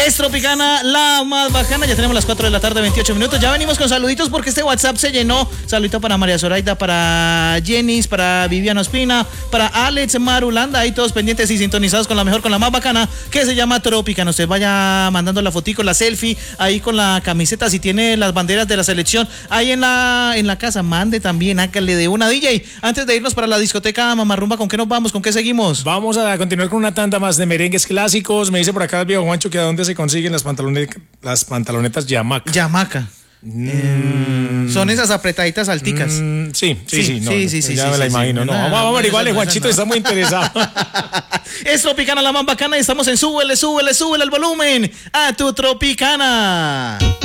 Es Tropicana, la más bacana. Ya tenemos las 4 de la tarde, 28 minutos. Ya venimos con saluditos porque este WhatsApp se llenó. Saludito para María Zoraida, para Jenis, para Viviana Ospina, para Alex Marulanda. Ahí todos pendientes y sintonizados con la mejor, con la más bacana, que se llama Tropicana. Usted vaya mandando la fotico, la selfie, ahí con la camiseta. Si tiene las banderas de la selección ahí en la casa, mande también, hágale de una DJ. Antes de irnos para la discoteca Mamarrumba, ¿con qué nos vamos? ¿Con qué seguimos? Vamos a continuar con una tanda más de merengues clásicos. Me dice por acá el viejo Juancho que a dónde se consiguen las pantalonetas Yamaca. Yamaca. Son esas apretaditas alticas. Sí. Ya me la imagino. Sí, vamos a averiguarle, Juanchito, está muy interesado. Es Tropicana, la más bacana, y estamos en súbele el volumen a tu Tropicana.